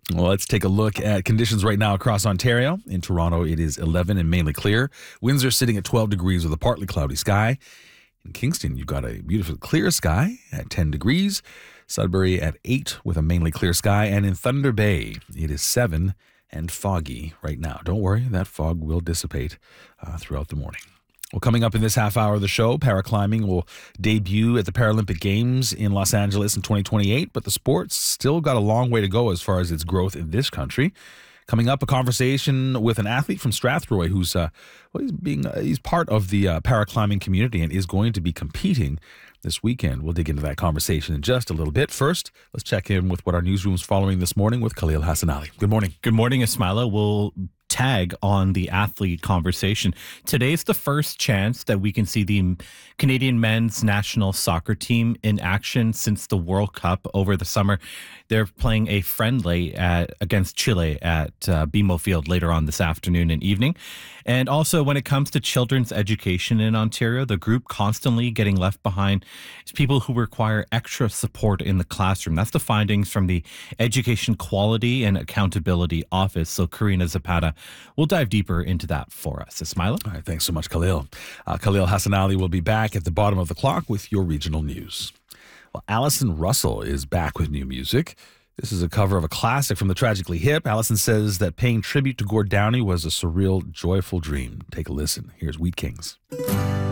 Well, let's take a look at conditions right now across Ontario. In Toronto, it is 11 and mainly clear. Winds are sitting at 12 degrees with a partly cloudy sky. In Kingston, you've got a beautiful clear sky at 10 degrees. Sudbury at 8 with a mainly clear sky. And in Thunder Bay, it is 7 and foggy right now. Don't worry, that fog will dissipate throughout the morning. Well, coming up in this half hour of the show, paraclimbing will debut at the Paralympic Games in Los Angeles in 2028, but the sport's still got a long way to go as far as its growth in this country. Coming up, a conversation with an athlete from Strathroy who's he's part of the paraclimbing community and is going to be competing this weekend. We'll dig into that conversation in just a little bit. First, let's check in with what our newsroom's following this morning with Khalil Hassanali. Good morning. Good morning, Ismaila. We'll tag on the athlete conversation. Today's the first chance that we can see the Canadian men's national soccer team in action since the World Cup over the summer. They're playing a friendly against Chile at BMO Field later on this afternoon and evening. And also, when it comes to children's education in Ontario, the group constantly getting left behind is people who require extra support in the classroom. That's the findings from the Education Quality and Accountability Office. So Karina Zapata will dive deeper into that for us. Ismaila? All right, thanks so much, Khalil. Khalil Hassanali will be back at the bottom of the clock with your regional news. Well, Allison Russell is back with new music. This is a cover of a classic from the Tragically Hip. Allison says that paying tribute to Gord Downie was a surreal, joyful dream. Take a listen. Here's Wheat Kings.